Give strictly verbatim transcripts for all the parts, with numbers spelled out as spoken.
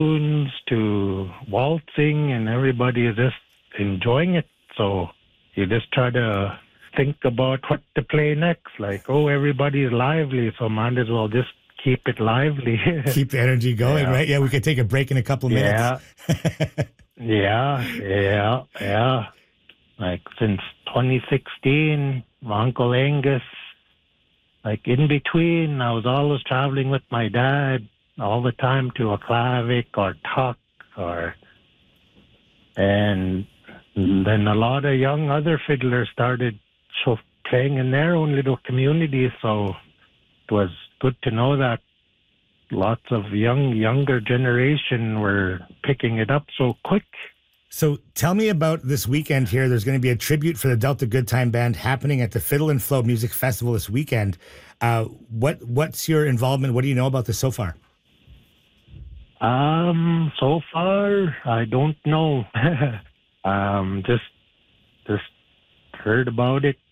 tunes to waltzing, and everybody is just enjoying it. So you just try to think about what to play next. Like, oh, everybody's lively, so might as well just keep it lively. Keep the energy going, Yeah. right? Yeah, we could take a break in a couple minutes. Yeah, yeah, yeah, yeah. Like since twenty sixteen, my Uncle Angus, like in between, I was always traveling with my dad all the time to a Aklavik or Tuck or, and then a lot of young other fiddlers started so playing in their own little communities. So it was good to know that lots of young, younger generation were picking it up so quick. So tell me about this weekend here. There's going to be a tribute for the Delta Good Time Band happening at the Fiddle and Flow Music Festival this weekend. Uh, what What's your involvement? What do you know about this so far? Um, so far, I don't know. um, just, just heard about it.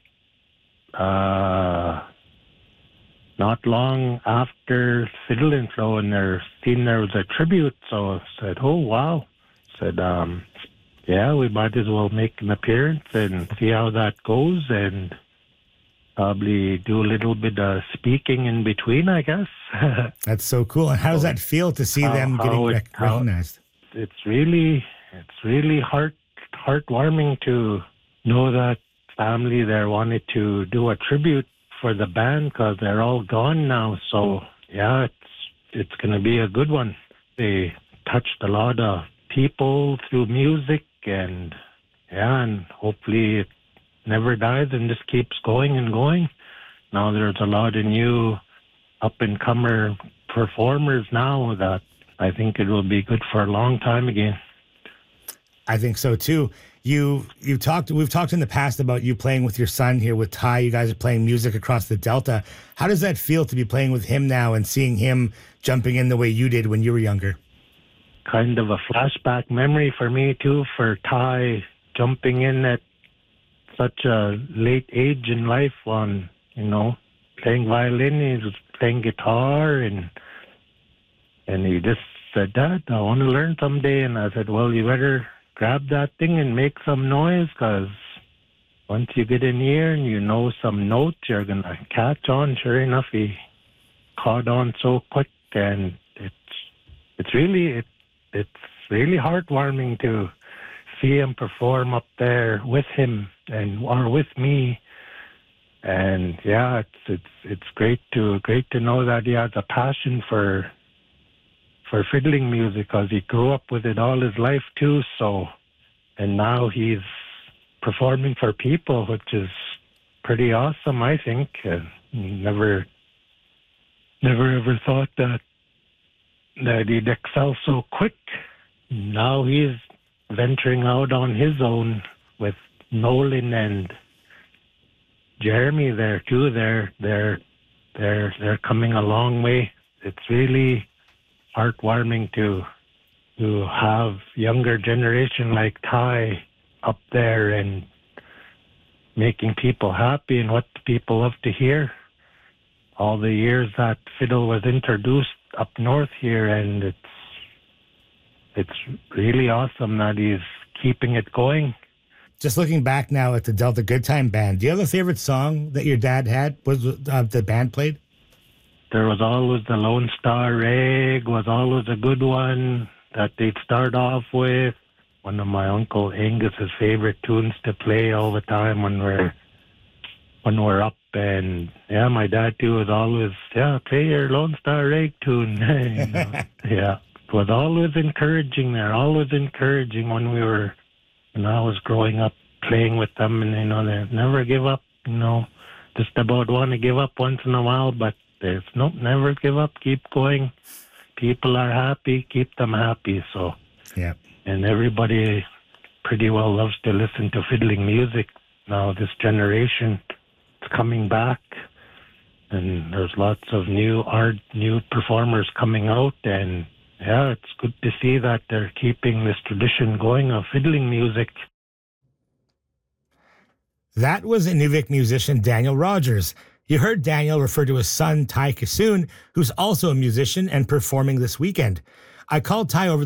Uh, not long after Fiddle and Flow, and there seen there was a tribute, so I said, "Oh wow!" Said, um, "Yeah, we might as well make an appearance and see how that goes, and probably do a little bit of speaking in between, I guess." That's so cool. And how does that feel to see How- them how getting it- rec- how- recognized? It's really, it's really heart heartwarming to know that family there wanted to do a tribute for the band because they're all gone now. So yeah, it's it's going to be a good one. They touched a lot of people through music, and yeah, and hopefully it never dies and just keeps going and going. Now there's a lot of new up-and-comer performers now that I think it will be good for a long time again. I think so too. You you talked. We've talked in the past about you playing with your son here with Ty. You guys are playing music across the Delta. How does that feel to be playing with him now and seeing him jumping in the way you did when you were younger? Kind of a flashback memory for me too, for Ty jumping in at such a late age in life on, you know, playing violin. He was playing guitar, and and he just said, "Dad, I want to learn someday." And I said, "Well, you better grab that thing and make some noise, because once you get in here and you know some notes, you're going to catch on." Sure enough, he caught on so quick, and it's it's really it, it's really heartwarming to see him perform up there with him and or with me. And yeah, it's it's it's great to great to know that he has a passion for for fiddling music, because he grew up with it all his life too. So, and now he's performing for people, which is pretty awesome, I think. Uh, never, never ever thought that that he'd excel so quick. Now he's venturing out on his own with Nolan and Jeremy there too. They're they're they're they're coming a long way. It's really heartwarming to to have younger generation like Ty up there and making people happy and what people love to hear. All the years that fiddle was introduced up north here, and it's it's really awesome that he's keeping it going. Just looking back now at the Delta Good Time Band, do you have a favorite song that your dad had? Was uh, the band played? There was always the Lone Star Egg was always a good one that they'd start off with. One of my Uncle Angus's favorite tunes to play all the time when we're when we're up. And yeah, my dad too was always, yeah, play your Lone Star Egg tune. You know? Yeah, it was always encouraging there, always encouraging when we were, when I was growing up playing with them, and you know, they never give up. You know, just about want to give up once in a while, but there's no, never give up, keep going. People are happy, keep them happy. So, yeah. And everybody pretty well loves to listen to fiddling music now. This generation, it's coming back, and there's lots of new art, new performers coming out, and yeah, it's good to see that they're keeping this tradition going of fiddling music. That was Inuvik musician Daniel Rogers. You heard Daniel refer to his son, Ty Kissoon, who's also a musician and performing this weekend. I called Ty over the